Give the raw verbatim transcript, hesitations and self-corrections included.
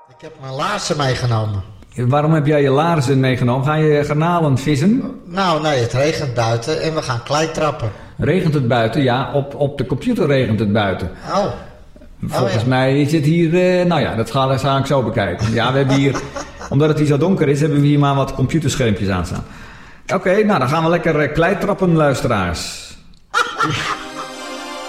Ik heb mijn laarzen meegenomen. Waarom heb jij je laarzen meegenomen? Ga je garnalen vissen? Nou, nee, het regent buiten en we gaan klei trappen. Regent het buiten? Ja, op, op de computer regent het buiten. Oh. Volgens oh, ja. mij zit hier... Uh, nou ja, dat ga, ga ik zo bekijken. Ja, we hebben hier... Omdat het hier zo donker is, hebben we hier maar wat computerschermpjes aanstaan. Oké, okay, nou dan gaan we lekker uh, klei trappen, luisteraars.